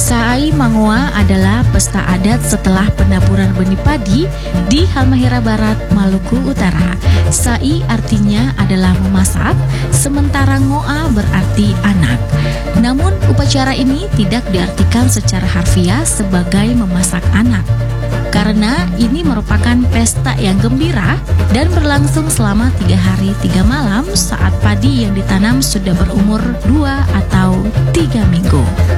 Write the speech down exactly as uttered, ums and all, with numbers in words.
Sai Mangoa adalah pesta adat setelah penaburan benih padi di Halmahera Barat, Maluku Utara. Sai artinya adalah memasak, sementara Ngoa berarti anak. Namun upacara ini tidak diartikan secara harfiah sebagai memasak anak, karena ini merupakan pesta yang gembira dan berlangsung selama tiga hari tiga malam saat padi yang ditanam sudah berumur dua atau tiga minggu.